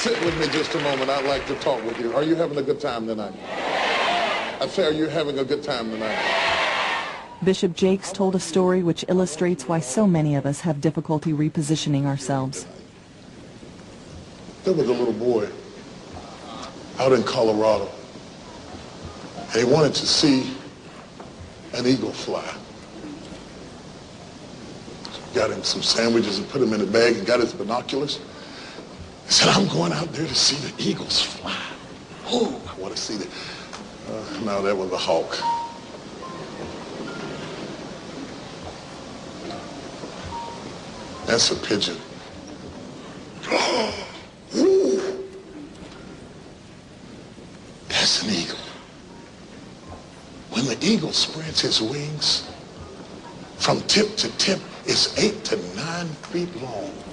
Sit with me just a moment. I'd like to talk with you. Are you having a good time tonight? I say, are you having a good time tonight? Bishop Jakes told a story which illustrates why so many of us have difficulty repositioning ourselves. There was a little boy out in Colorado, and he wanted to see an eagle fly. So he got him some sandwiches and put them in a bag and got his binoculars. He said, I'm going out there to see the eagles fly. Oh, I want to see that. No, that was a hawk. That's a pigeon. Ooh. That's an eagle. When the eagle spreads his wings, from tip to tip, it's 8 to 9 feet long.